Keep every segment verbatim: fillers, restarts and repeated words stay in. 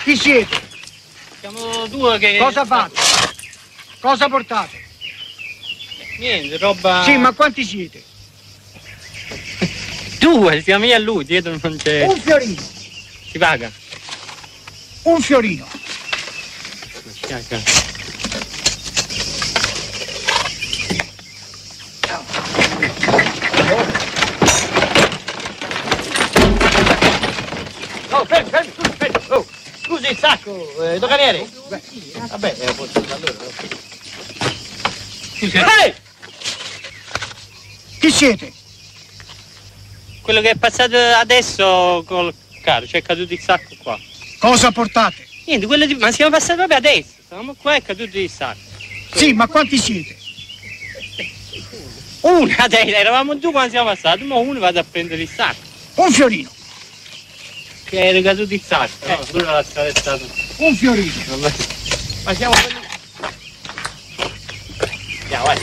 Chi siete? Siamo due che... Cosa fate? Cosa portate? Niente, roba... Sì, ma quanti siete? Due, siamo io e lui, dietro non c'è... Un fiorino. Si paga? Un fiorino. Oh, fermi, fermi, scusi, fermi. Oh, scusi il sacco, eh, doganiere. Vabbè, eh, posso allora. Scusi. Ehi! Chi siete? Quello che è passato adesso col carro, c'è caduto il sacco qua. Cosa portate? Niente, quello di... ma siamo passati proprio adesso. Stavamo qua e è caduto il sacco. Sì, ma quanti siete? Una, dai, eravamo due quando siamo passati, ma uno vado a prendere il sacco. Un fiorino. Che era caduto il sacco, no? Pure la strada è stata... Un fiorino. Vabbè. Ma siamo quelli... Andiamo, vai.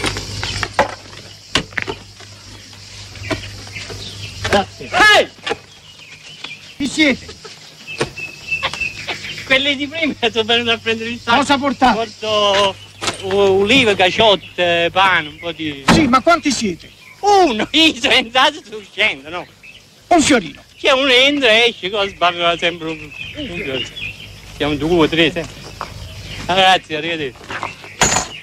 Grazie. Ehi! Chi siete? Quelli di prima sono venuti a prendere il sacco. Cosa portate? Porto ulive, caciotte, pane, un po' di... Sì, ma quanti siete? Uno, io sono entrato e sto uscendo, no? Un fiorino. C'è uno entra e esce, cosa sbarca sempre un... un fiore. Siamo due, tre, sempre. Ah, grazie, arrivederci.